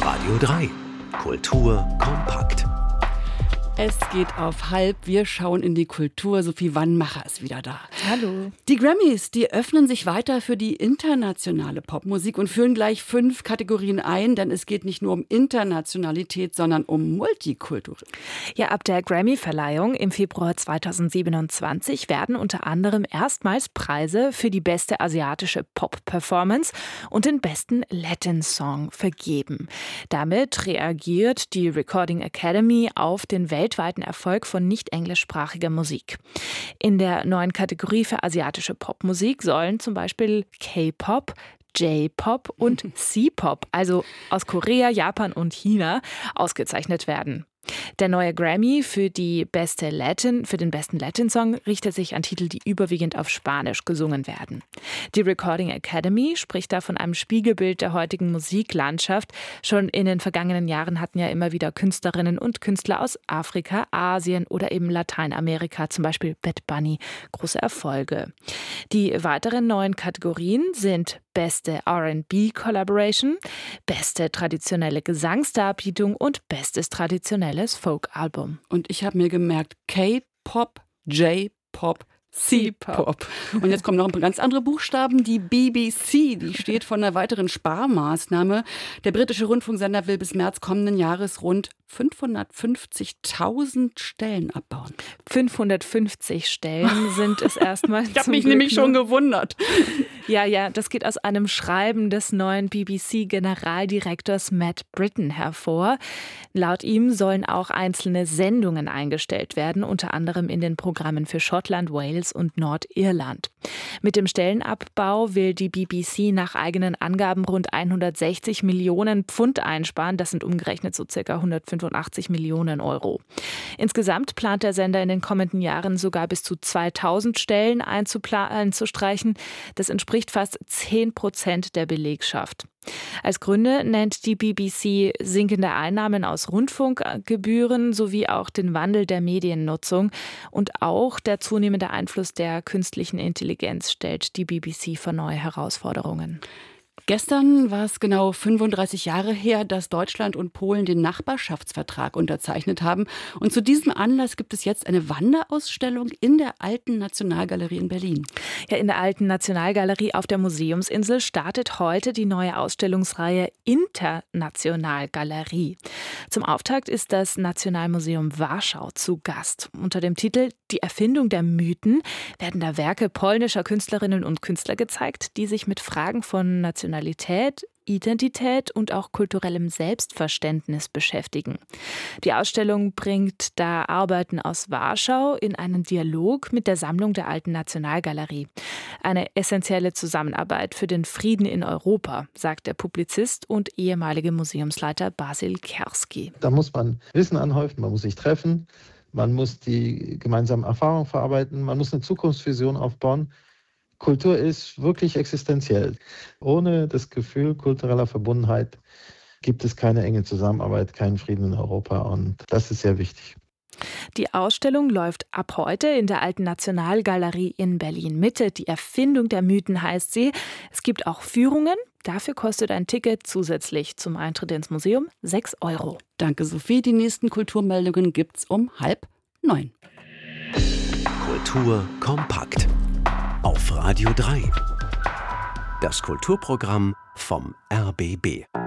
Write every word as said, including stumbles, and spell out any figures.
Radio drei. Kultur kompakt. Es geht auf halb. Wir schauen in die Kultur. Sophie Wannmacher ist wieder da. Hallo. Die Grammys, die öffnen sich weiter für die internationale Popmusik und führen gleich fünf Kategorien ein, denn es geht nicht nur um Internationalität, sondern um Multikultur. Ja, ab der Grammy-Verleihung im Februar zweitausendsiebenundzwanzig werden unter anderem erstmals Preise für die beste asiatische Pop-Performance und den besten Latin-Song vergeben. Damit reagiert die Recording Academy auf den Welt weltweiten Erfolg von nicht englischsprachiger Musik. In der neuen Kategorie für asiatische Popmusik sollen zum Beispiel K-Pop, J-Pop und C-Pop, also aus Korea, Japan und China, ausgezeichnet werden. Der neue Grammy für die beste Latin, für den besten Latin-Song richtet sich an Titel, die überwiegend auf Spanisch gesungen werden. Die Recording Academy spricht da von einem Spiegelbild der heutigen Musiklandschaft. Schon in den vergangenen Jahren hatten ja immer wieder Künstlerinnen und Künstler aus Afrika, Asien oder eben Lateinamerika, zum Beispiel Bad Bunny, große Erfolge. Die weiteren neuen Kategorien sind beste R and B Collaboration, beste traditionelle Gesangsdarbietung und bestes traditionelles Folk-Album. Und ich habe mir gemerkt, K-Pop, J-Pop, C-Pop. Und jetzt kommen noch ein paar ganz andere Buchstaben. Die B B C, die steht vor einer weiteren Sparmaßnahme. Der britische Rundfunksender will bis März kommenden Jahres rund fünfhundertfünfzigtausend Stellen abbauen. fünfhundertfünfzig Stellen sind es erstmal. Ich habe mich Glück nämlich schon gewundert. Ja, ja, das geht aus einem Schreiben des neuen B B C-Generaldirektors Matt Britton hervor. Laut ihm sollen auch einzelne Sendungen eingestellt werden, unter anderem in den Programmen für Schottland, Wales und Nordirland. Mit dem Stellenabbau will die B B C nach eigenen Angaben rund hundertsechzig Millionen Pfund einsparen. Das sind umgerechnet so circa hundertfünfundachtzig Millionen Euro. Insgesamt plant der Sender in den kommenden Jahren sogar bis zu zweitausend Stellen einzupla- einzustreichen. Das entspricht fast zehn Prozent der Belegschaft. Als Gründe nennt die B B C sinkende Einnahmen aus Rundfunkgebühren sowie auch den Wandel der Mediennutzung und auch der zunehmende Einfluss der künstlichen Intelligenz stellt die B B C vor neue Herausforderungen. Gestern war es genau fünfunddreißig Jahre her, dass Deutschland und Polen den Nachbarschaftsvertrag unterzeichnet haben. Und zu diesem Anlass gibt es jetzt eine Wanderausstellung in der Alten Nationalgalerie in Berlin. Ja, in der Alten Nationalgalerie auf der Museumsinsel startet heute die neue Ausstellungsreihe Internationalgalerie. Zum Auftakt ist das Nationalmuseum Warschau zu Gast. Unter dem Titel Die Erfindung der Mythen werden da Werke polnischer Künstlerinnen und Künstler gezeigt, die sich mit Fragen von Nationalität, Identität und auch kulturellem Selbstverständnis beschäftigen. Die Ausstellung bringt da Arbeiten aus Warschau in einen Dialog mit der Sammlung der Alten Nationalgalerie. Eine essentielle Zusammenarbeit für den Frieden in Europa, sagt der Publizist und ehemalige Museumsleiter Basil Kerski. Da muss man Wissen anhäufen, man muss sich treffen, man muss die gemeinsamen Erfahrungen verarbeiten, man muss eine Zukunftsvision aufbauen. Kultur ist wirklich existenziell. Ohne das Gefühl kultureller Verbundenheit gibt es keine enge Zusammenarbeit, keinen Frieden in Europa und das ist sehr wichtig. Die Ausstellung läuft ab heute in der Alten Nationalgalerie in Berlin-Mitte. Die Erfindung der Mythen heißt sie. Es gibt auch Führungen. Dafür kostet ein Ticket zusätzlich zum Eintritt ins Museum sechs Euro. Danke, Sophie. Die nächsten Kulturmeldungen gibt's um halb neun. Kultur kompakt. Auf Radio drei. Das Kulturprogramm vom R B B.